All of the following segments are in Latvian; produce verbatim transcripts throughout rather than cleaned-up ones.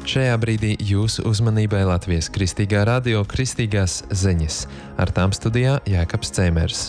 Šajā brīdī jūsu uzmanībai Latvijas Kristīgā radio Kristīgās ziņas. Ar tām studijā Jākaps Cēmers.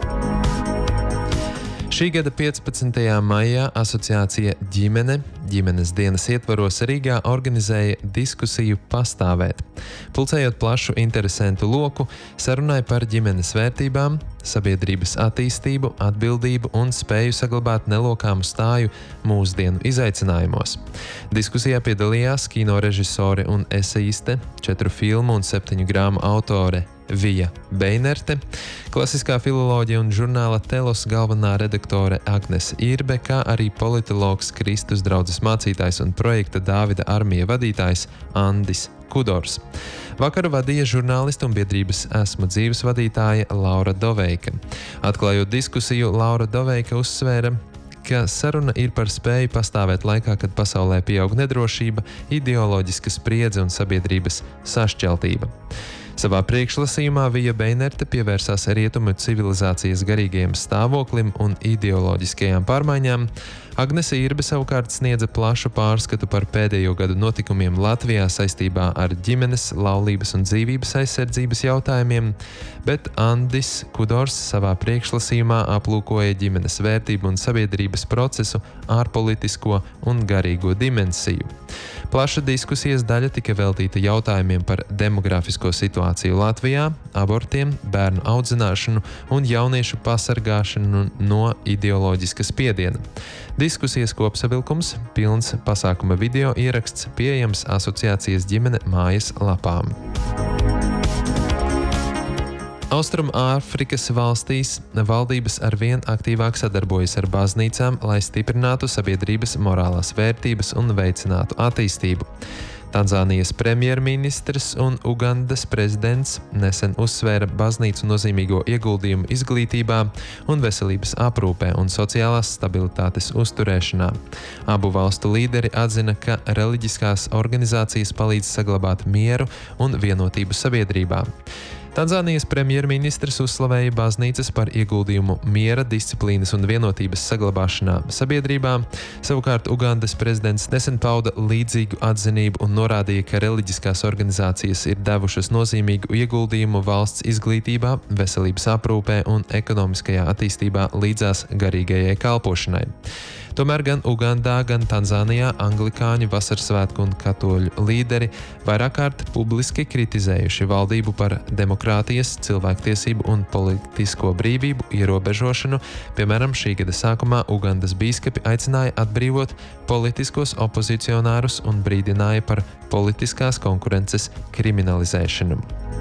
Šī gada piecpadsmitajā maijā asociācija Ģimene ģimenes dienas ietvaros Rīgā organizēja diskusiju Pastāvēt. Pulcējot plašu interesentu loku, sarunāja par ģimenes vērtībām, sabiedrības attīstību, atbildību un spēju saglabāt nelokāmu stāju mūsdienu izaicinājumos. Diskusijā piedalījās kino režisore un eseiste, četru filmu un septiņu grāmatu autore Vija Beinerte, klasiskā filoloģija un žurnāla Telos galvenā redaktore Agnese Irbe, kā arī politologs, Kristus draudzes mācītājs un projekta Dāvida armija vadītājs Andis Kudors. Vakaru vadīja žurnālistu un biedrības Esmu dzīves vadītāja Laura Doveika. Atklājot diskusiju, Laura Doveika uzsvēra, ka saruna ir par spēju pastāvēt laikā, kad pasaulē pieaug nedrošība, ideoloģiska spriedze un sabiedrības sašķeltība. Savā priekšlasījumā Vija Beinerte pievērsās rietumu civilizācijas garīgajam stāvoklim un ideoloģiskajām pārmaiņām. Agnese Irbe savukārt sniedza plašu pārskatu par pēdējo gadu notikumiem Latvijā saistībā ar ģimenes, laulības un dzīvības aizsardzības jautājumiem, bet Andis Kudors savā priekšlasījumā aplūkoja ģimenes vērtību un sabiedrības procesu, ārpolitisko un garīgo dimensiju. Plaša diskusijas daļa tika veltīta jautājumiem par demografisko situāciju Latvijā, abortiem, bērnu audzināšanu un jauniešu pasargāšanu no ideoloģiska spiediena. Diskusijas kopsavilkums, pilns pasākuma video ieraksts, pieejams asociācijas Ģimene mājas lapām. Austrumāfrikas valstīs valdības arvien aktīvāk sadarbojas ar baznīcām, lai stiprinātu sabiedrības morālās vērtības un veicinātu attīstību. Tanzānijas premjerministrs un Ugandas prezidents nesen uzsvēra baznīcu nozīmīgo ieguldījumu izglītībā un veselības aprūpē un sociālās stabilitātes uzturēšanā. Abu valstu līderi atzina, ka reliģiskās organizācijas palīdz saglabāt mieru un vienotību sabiedrībā. Tanzānijas premjerministrs uzslavēja baznīcas par ieguldījumu miera, disciplīnas un vienotības saglabāšanā sabiedrībā. Savukārt Ugandas prezidents nesen pauda līdzīgu atzinību un norādīja, ka reliģiskās organizācijas ir devušas nozīmīgu ieguldījumu valsts izglītībā, veselības aprūpē un ekonomiskajā attīstībā līdzās garīgajai kalpošanai. Tomēr gan Ugandā, gan Tanzānijā anglikāņu, vasarsvētku un katoļu līderi vairāk kārt publiski kritizējuši valdību par demokrātijas, cilvēktiesību un politisko brīvību ierobežošanu. Piemēram, šī gada sākumā Ugandas bīskapi aicināja atbrīvot politiskos opozicionārus un brīdināja par politiskās konkurences kriminalizēšanu.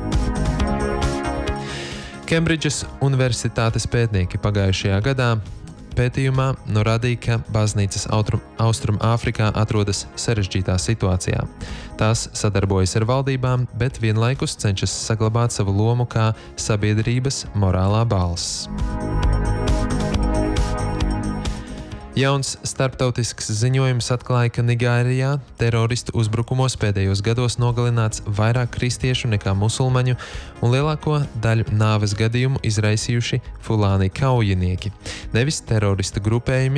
Kembridžas universitātes pētnieki pagājušajā gadā pētījumā norādīja, ka baznīcas Austrumāfrikā atrodas sarežģītā situācijā. Tās sadarbojas ar valdībām, bet vienlaikus cenšas saglabāt savu lomu kā sabiedrības morālā balss. Jauns starptautisks ziņojums atklāja, ka Nigērijā teroristu uzbrukumos pēdējos gados nogalināts vairāk kristiešu nekā musulmaņu un lielāko daļu nāves gadījumu izraisījuši fulāni kaujinieki, nevis teroristu grupējumi,